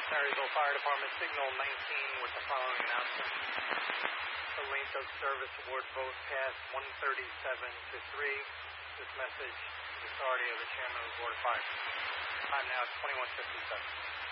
Marysville Fire Department, signal 19 with the following announcement. The length of service award vote passed 137 to 3. This message is the authority of the Chairman of the Board of Fire. Time now is 21:57.